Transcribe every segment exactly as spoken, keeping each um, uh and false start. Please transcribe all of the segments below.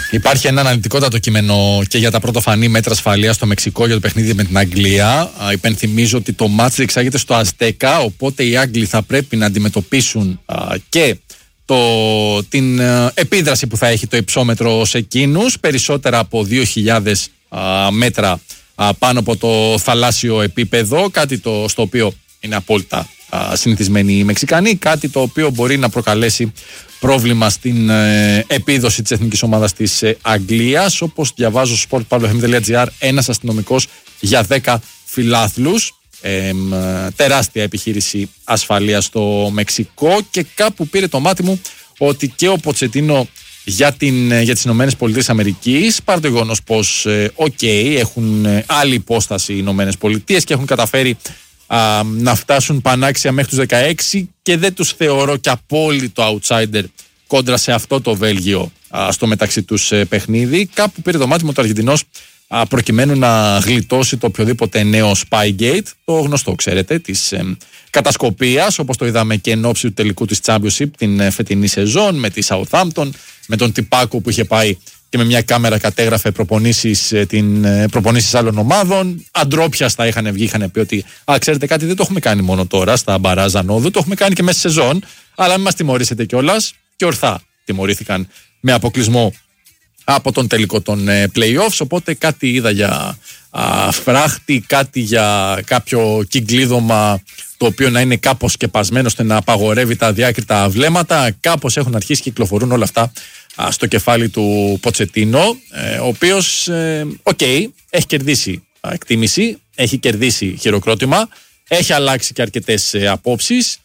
Υπάρχει ένα αναλυτικότατο κείμενο και για τα πρωτοφανή μέτρα ασφαλείας στο Μεξικό για το παιχνίδι με την Αγγλία. Α, υπενθυμίζω ότι το μάτς διεξάγεται στο Αζτέκα, οπότε οι Άγγλοι θα πρέπει να αντιμετωπίσουν α, και το, την α, επίδραση που θα έχει το υψόμετρο σε εκείνους, περισσότερα από δύο χιλιάδες α, μέτρα α, πάνω από το θαλάσσιο επίπεδο, κάτι το, στο οποίο είναι απόλυτα α, συνηθισμένοι οι Μεξικανοί, κάτι το οποίο μπορεί να προκαλέσει πρόβλημα στην ε, επίδοση της εθνικής ομάδας της ε, Αγγλίας. Όπως διαβάζω στο sport pavlo f m τελεία g r, ένας αστυνομικός για δέκα φιλάθλους. Ε, ε, τεράστια επιχείρηση ασφαλείας στο Μεξικό, και κάπου πήρε το μάτι μου ότι και ο Ποτσετίνο για, την, για τις Ηνωμένες Πολιτείες Αμερικής, παρά το γεγονός πως ε, okay, έχουν ε, άλλη υπόσταση οι Ηνωμένες Πολιτείες και έχουν καταφέρει Α, να φτάσουν πανάξια μέχρι τους δεκαέξι, και δεν τους θεωρώ και απόλυτο outsider κόντρα σε αυτό το Βέλγιο α, στο μεταξύ τους ε, παιχνίδι. Κάπου πήρε το μάτι μου το Αργεντινός α, προκειμένου να γλιτώσει το οποιοδήποτε νέο Spygate, το γνωστό ξέρετε, της ε, κατασκοπίας, όπως το είδαμε και εν ώψη του τελικού της Championship την ε, φετινή σεζόν, με τη Southampton, με τον τυπάκο που είχε πάει και με μια κάμερα κατέγραφε προπονήσεις, την, προπονήσεις άλλων ομάδων. Αντρόπιαστα είχαν βγει, είχαν πει ότι α, ξέρετε κάτι, δεν το έχουμε κάνει μόνο τώρα στα μπαράζ ανόδου, το έχουμε κάνει και μέσα σεζόν, αλλά μην μας τιμωρήσετε κιόλας. Και ορθά τιμωρήθηκαν με αποκλεισμό από τον τελικό των ε, play-offs. Οπότε κάτι είδα για α, φράχτη, κάτι για κάποιο κυκλίδωμα το οποίο να είναι κάπως σκεπασμένο ώστε να απαγορεύει τα διάκριτα βλέμματα. Κάπως έχουν αρχίσει και κυκλοφορούν όλα αυτά α, στο κεφάλι του Ποτσετίνο, ε, ο οποίος ε, okay, έχει κερδίσει α, εκτίμηση, έχει κερδίσει χειροκρότημα, έχει αλλάξει και αρκετές ε, απόψεις.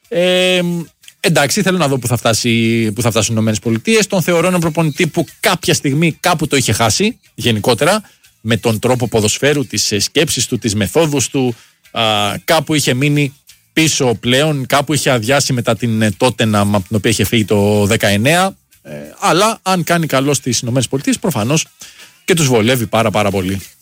Ε, εντάξει, θέλω να δω που θα, φτάσει, που θα φτάσουν οι Ηνωμένες Πολιτείες. Τον θεωρώ έναν προπονητή που κάποια στιγμή κάπου το είχε χάσει γενικότερα, με τον τρόπο ποδοσφαίρου, τις σκέψεις του, τις μεθόδους του. Α, κάπου είχε μείνει πίσω πλέον, κάπου είχε αδειάσει μετά την Tottenham από την οποία είχε φύγει το δεκαεννέα. Ε, αλλά αν κάνει καλό στις Ηνωμένες Πολιτείες, προφανώς και τους βολεύει πάρα πάρα πολύ.